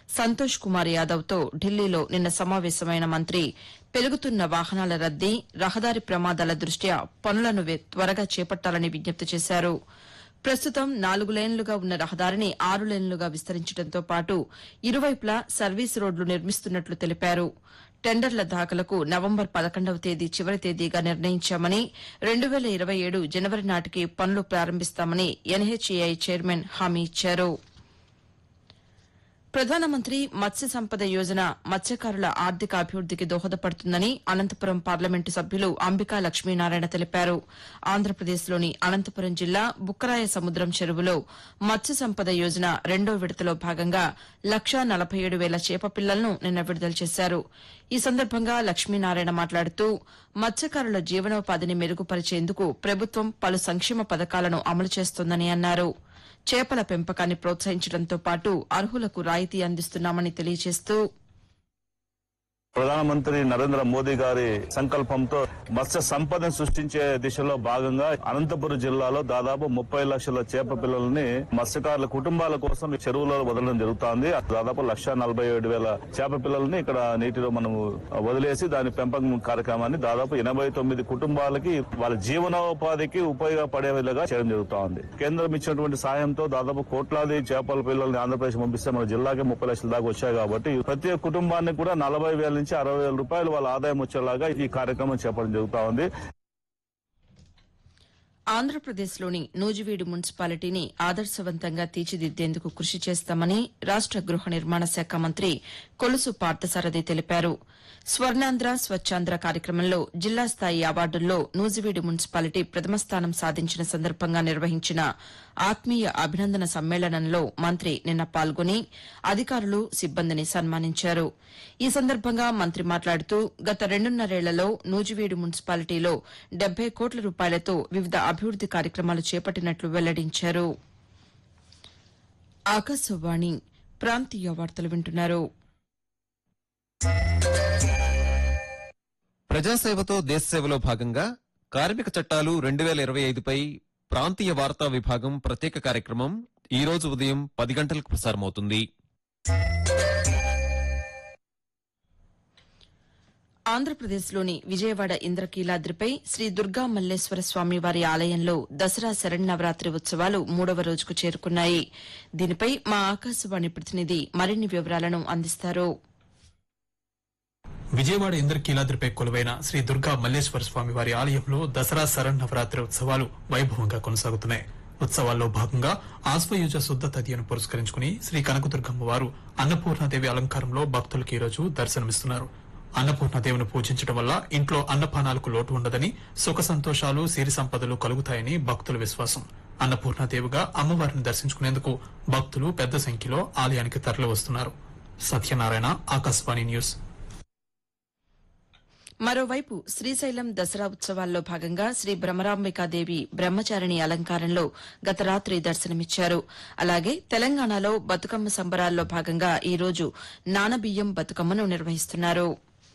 సంతోష్ కుమార్ యాదవ్తో ఢిల్లీలో నిన్న సమావేశమైన మంత్రి పెరుగుతున్న వాహనాల రద్దీ, రహదారి ప్రమాదాల దృష్ట్యా పనులను త్వరగా చేపట్టాలని విజ్ఞప్తి చేశారు. ప్రస్తుతం 4 లేన్లుగా ఉన్న రహదారిని 6 లేన్లుగా విస్తరించడంతో పాటు ఇరువైపులా సర్వీస్ రోడ్లు నిర్మిస్తున్నట్లు తెలిపారు. టెండర్ల దాఖలకు నవంబర్ 11వ తేదీ చివరి తేదీగా నిర్ణయించామని, 2027 జనవరి నాటికి పనులు ప్రారంభిస్తామని ఎన్హెచ్ఏఐ చైర్మన్ హామీ ఇచ్చారు. ప్రధానమంత్రి మత్స్య సంపద యోజన మత్స్యకారుల ఆర్థిక అభివృద్దికి దోహదపడుతుందని అనంతపురం పార్లమెంటు సభ్యులు అంబికా లక్ష్మీనారాయణ తెలిపారు. ఆంధ్రప్రదేశ్లోని అనంతపురం జిల్లా బుక్కరాయ సముద్రం చెరువులో మత్స్య సంపద యోజన రెండో విడతలో భాగంగా 1,47,000 చేప పిల్లలను నిన్న విడుదల చేశారు. ఈ సందర్భంగా లక్ష్మీనారాయణ మాట్లాడుతూ మత్స్యకారుల జీవనోపాధిని మెరుగుపరిచేందుకు ప్రభుత్వం పలు సంక్షేమ పథకాలను అమలు చేస్తోందని అన్నారు. చేపల పెంపకాన్ని ప్రోత్సహించడంతో పాటు అర్హులకు రాయితీ అందిస్తున్నామని తెలియజేస్తూ ప్రధానమంత్రి నరేంద్ర మోదీ గారి సంకల్పంతో మత్స్య సంపదను సృష్టించే దిశలో భాగంగా అనంతపురం జిల్లాలో దాదాపు 30 లక్షల చేప పిల్లలని మత్స్యకారుల కుటుంబాల కోసం చెరువులో వదలడం జరుగుతోంది. దాదాపు 1,47,000 చేప పిల్లల్ని ఇక్కడ నీటిలో మనం వదిలేసి దాని పెంపకం కార్యక్రమాన్ని దాదాపు 89 కుటుంబాలకి వాళ్ళ జీవనోపాధికి ఉపయోగపడే విధంగా చేయడం జరుగుతోంది. కేంద్రం ఇచ్చినటువంటి సాయంతో దాదాపు కోట్లాది చేపల పిల్లల్ని ఆంధ్రప్రదేశ్ పంపిస్తే మన జిల్లాకి 30 లక్షల దాకా వచ్చాయి కాబట్టి ప్రతి కుటుంబానికి కూడా 40,000 నుంచి 60,000 రూపాయలు వాళ్ళ ఆదాయం వచ్చేలాగా ఈ కార్యక్రమం చేపట్టడం జరుగుతా ఉంది. ఆంధ్రప్రదేశ్లోని నూజివీడు మున్సిపాలిటీని ఆదర్శవంతంగా తీర్చిదిద్దేందుకు కృషి చేస్తామని రాష్ట గృహ నిర్మాణ శాఖ మంత్రి కొలుసు పార్థసారథి తెలిపారు. స్వర్ణాంధ్ర స్వచ్ఛాంధ్ర కార్యక్రమంలో జిల్లా స్థాయి అవార్డుల్లో నూజివీడు మున్సిపాలిటీ ప్రథమ స్థానం సాధించిన సందర్భంగా నిర్వహించిన ఆత్మీయ అభినందన సమ్మేళనంలో మంత్రి నిన్న పాల్గొని అధికారులు, సిబ్బందిని సన్మానించారు. ఈ సందర్భంగా మంత్రి మాట్లాడుతూ గత 2.5 నూజివీడు మున్సిపాలిటీలో 70 కోట్ల రూపాయలతో వివిధ అభివృద్ది కార్యక్రమాలు చేపట్టినట్లు వెల్లడించారు. ఆకాశవాణి ప్రాంతీయ వార్తలు వింటున్నారు. ప్రజాసేవతో దేశసేవలో భాగంగా కార్మిక చట్టాలు 2025పై ప్రాంతీయ వార్తా విభాగం ప్రత్యేక కార్యక్రమం ఈ రోజు ఉదయం 10 గంటలకు ప్రసారమవుతుంది. ఆంధ్రప్రదేశ్లోని విజయవాడ ఇంద్రకీలాద్రిపై శ్రీ దుర్గా మల్లేశ్వర స్వామివారి ఆలయంలో దసరా శరన్నవరాత్రి ఉత్సవాలు 3వ రోజుకు చేరుకున్నాయి. దీనిపై మా ఆకాశవాణి ప్రతినిధి మరిన్ని వివరాలను అందిస్తారు. విజయవాడ ఇంద్రకీలాద్రిపై కొలువైన శ్రీ దుర్గా మల్లేశ్వర స్వామి వారి ఆలయంలో దసరా శరన్నవరాత్రి ఉత్సవాలు వైభవంగా కొనసాగుతున్నాయి. ఉత్సవాల్లో భాగంగా ఆశ్వయుజ శుద్ధ తదియను పురస్కరించుకుని శ్రీ కనకదుర్గమ్మ వారు అన్నపూర్ణాదేవి అలంకారంలో భక్తులకు ఈ రోజు దర్శనమిస్తున్నారు. అన్నపూర్ణాదేవిని పూజించడం వల్ల ఇంట్లో అన్నపానాలకు లోటు ఉండదని, సుఖ సంతోషాలు, సిరి సంపదలు కలుగుతాయని భక్తుల విశ్వాసం. అన్నపూర్ణాదేవిగా అమ్మవారిని దర్శించుకునేందుకు భక్తులు పెద్ద సంఖ్యలో ఆలయానికి తరలివస్తున్నారు. సత్యనారాయణ, ఆకాశవాణి న్యూస్. మరోవైపు శ్రీశైలం దసరా ఉత్సవాల్లో భాగంగా శ్రీ భ్రమరాంబికాదేవి బ్రహ్మచారిణి అలంకారంలో గత రాత్రి దర్శనమిచ్చారు. అలాగే తెలంగాణలో బతుకమ్మ సంబరాల్లో భాగంగా ఈ రోజు నానబియ్యం బతుకమ్మను నిర్వహిస్తున్నారు.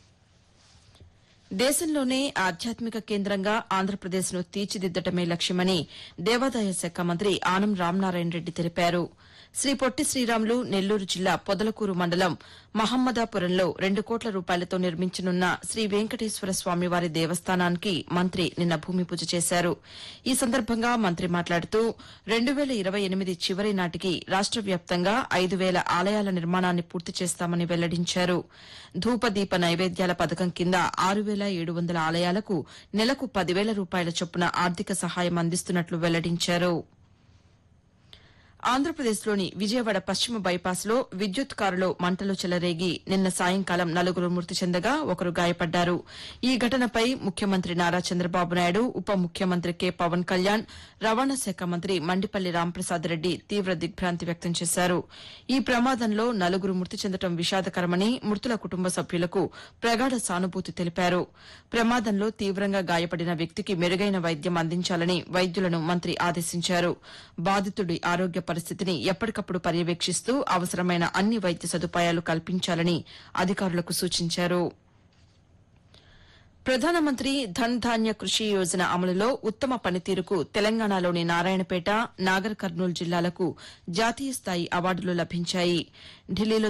దేశంలోనే ఆధ్యాత్మిక కేంద్రంగా ఆంధ్రప్రదేశ్ను తీర్చిదిద్దటమే లక్ష్యమని దేవాదాయ శాఖ మంత్రి ఆనం రామనారాయణ రెడ్డి తెలిపారు. శ్రీ పొట్టి శ్రీరాములు నెల్లూరు జిల్లా పొదలకూరు మండలం మహమ్మదాపురంలో 2 కోట్ల రూపాయలతో నిర్మించనున్న శ్రీ వెంకటేశ్వర స్వామివారి దేవస్థానానికి మంత్రి నిన్న భూమి పూజ చేశారు. ఈ సందర్భంగా మంత్రి మాట్లాడుతూ 2028 చివరి నాటికి రాష్ట వ్యాప్తంగా 5,000 ఆలయాల నిర్మాణాన్ని పూర్తి చేస్తామని వెల్లడించారు. ధూపదీప నైవేద్యాల పథకం కింద 6,700 ఆలయాలకు నెలకు 10,000 రూపాయల చొప్పున ఆర్థిక సహాయం అందిస్తున్నట్లు వెల్లడించారు. ఆంధ్రప్రదేశ్లోని విజయవాడ పశ్చిమ బైపాస్లో విద్యుత్ కారులో మంటలు చెలరేగి నిన్న సాయంకాలం 4 మృతి చెందగా 1 గాయపడ్డారు. ఈ ఘటనపై ముఖ్యమంత్రి నారా చంద్రబాబు నాయుడు, ఉప ముఖ్యమంత్రి కె పవన్ కళ్యాణ్, రవాణా శాఖ మంత్రి మండిపల్లి రాంప్రసాద్ రెడ్డి తీవ్ర దిగ్భ్రాంతి వ్యక్తం చేశారు. ఈ ప్రమాదంలో 4 మృతి చెందడం విషాదకరమని మృతుల కుటుంబ సభ్యులకు ప్రగాఢ సానుభూతి తెలిపారు. ప్రమాదంలో తీవ్రంగా గాయపడిన వ్యక్తికి మెరుగైన వైద్యం అందించాలని వైద్యులను మంత్రి ఆదేశించారు. బాధితుడి ఆరోగ్య పరిస్థితిని ఎప్పటికప్పుడు పర్యవేక్షిస్తూ అవసరమైన అన్ని వైద్య సదుపాయాలు కల్పించాలని అధికారులకు సూచించారు. ప్రధానమంత్రి ధన్ ధాన్య కృషి యోజన అమలులో ఉత్తమ పనితీరుకు తెలంగాణలోని నారాయణపేట, నాగర్ కర్నూలు జిల్లాలకు జాతీయ స్థాయి అవార్డులు లభించాయి. ఢిల్లీలో